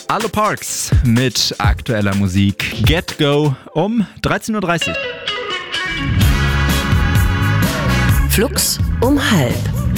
Arlo Parks mit aktueller Musik. Get Go um 13.30 Uhr. Flux um 12:30.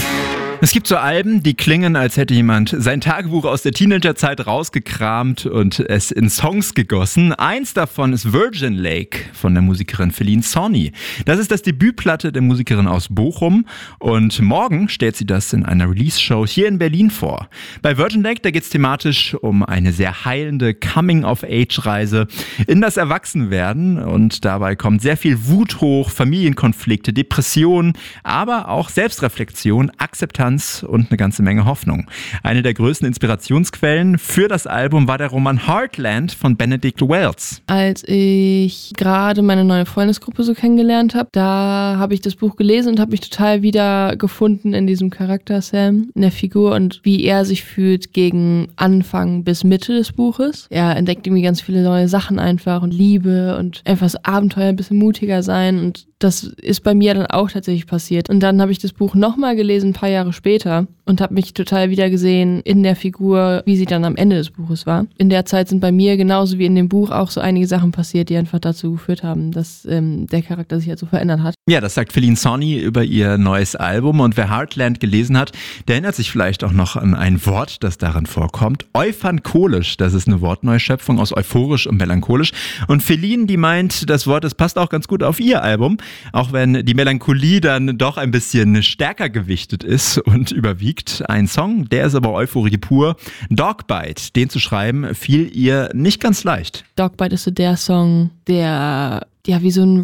Es gibt so Alben, die klingen, als hätte jemand sein Tagebuch aus der Teenagerzeit rausgekramt und es in Songs gegossen. Eins davon ist Virgin Lake von der Musikerin Feline Sonni. Das ist das Debütplatte der Musikerin aus Bochum und morgen stellt sie das in einer Release-Show hier in Berlin vor. Bei Virgin Lake, da geht es thematisch um eine sehr heilende Coming-of-Age-Reise in das Erwachsenwerden und dabei kommt sehr viel Wut hoch, Familienkonflikte, Depressionen, aber auch Selbstreflexion, Akzeptanz und eine ganze Menge Hoffnung. Eine der größten Inspirationsquellen für das Album war der Roman Heartland von Benedict Wells. Als ich gerade meine neue Freundesgruppe so kennengelernt habe, da habe ich das Buch gelesen und habe mich total wieder gefunden in diesem Charakter Sam, in der Figur und wie er sich fühlt gegen Anfang bis Mitte des Buches. Er entdeckt irgendwie ganz viele neue Sachen einfach und Liebe und einfach so Abenteuer, ein bisschen mutiger sein und das ist bei mir dann auch tatsächlich passiert. Und dann habe ich das Buch nochmal gelesen, ein paar Jahre später und habe mich total wieder gesehen in der Figur, wie sie dann am Ende des Buches war. In der Zeit sind bei mir genauso wie in dem Buch auch so einige Sachen passiert, die einfach dazu geführt haben, dass der Charakter sich halt so verändert hat. Ja, das sagt Feline Sonni über ihr neues Album und wer Heartland gelesen hat, der erinnert sich vielleicht auch noch an ein Wort, das darin vorkommt. Euphantcholisch, das ist eine Wortneuschöpfung aus euphorisch und melancholisch. Und Feline, die meint, das Wort, das passt auch ganz gut auf ihr Album. Auch wenn die Melancholie dann doch ein bisschen stärker gewichtet ist und überwiegt. Ein Song, der ist aber Euphorie pur. Dogbite, den zu schreiben, fiel ihr nicht ganz leicht. Dogbite ist so der Song, der ja wie so ein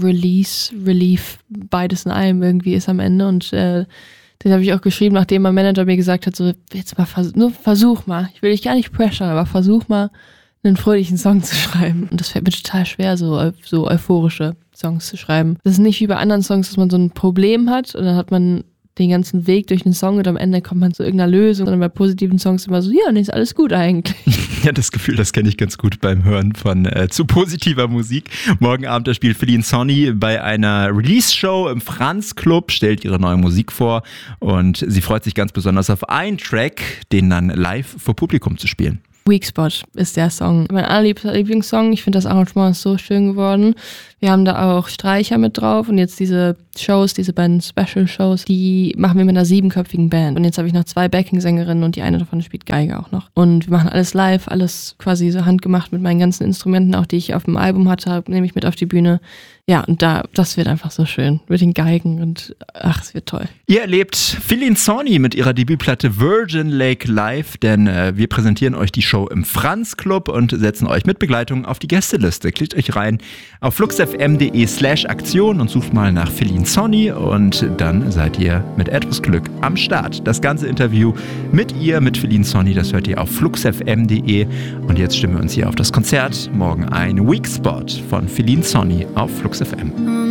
Relief, beides in einem irgendwie ist am Ende und den habe ich auch geschrieben, nachdem mein Manager mir gesagt hat, so jetzt mal versuch mal, ich will dich gar nicht pressure, aber versuch mal einen fröhlichen Song zu schreiben. Und das fällt mir total schwer, so euphorische Songs zu schreiben. Das ist nicht wie bei anderen Songs, dass man so ein Problem hat und dann hat man den ganzen Weg durch den Song und am Ende kommt man zu irgendeiner Lösung. Und bei positiven Songs immer so, ja, nee, ist alles gut eigentlich. Ja, das Gefühl, das kenne ich ganz gut beim Hören von zu positiver Musik. Morgen Abend, da spielt Feline Sonni bei einer Release-Show im Franz Club, stellt ihre neue Musik vor und sie freut sich ganz besonders auf einen Track, den dann live vor Publikum zu spielen. Weak Spot ist der Song. Mein allerliebster Lieblingssong. Ich finde, das Arrangement ist so schön geworden. Wir haben da auch Streicher mit drauf und jetzt diese Shows, diese beiden Special-Shows, die machen wir mit einer 7-köpfigen Band. Und jetzt habe ich noch 2 Backing-Sängerinnen und die eine davon spielt Geige auch noch. Und wir machen alles live, alles quasi so handgemacht mit meinen ganzen Instrumenten, auch die ich auf dem Album hatte, nehme ich mit auf die Bühne. Ja, und das wird einfach so schön mit den Geigen und es wird toll. Ihr erlebt Feline Sonni mit ihrer Debütplatte Virgin Lake live, denn wir präsentieren euch die Show im Franz Club und setzen euch mit Begleitung auf die Gästeliste. Klickt euch rein auf fluxfm.de/Aktion und sucht mal nach Feline Sonni und dann seid ihr mit etwas Glück am Start. Das ganze Interview mit Feline Sonni, das hört ihr auf fluxfm.de und jetzt stimmen wir uns hier auf das Konzert morgen ein. Weak Spot von Feline Sonni auf Flux FM.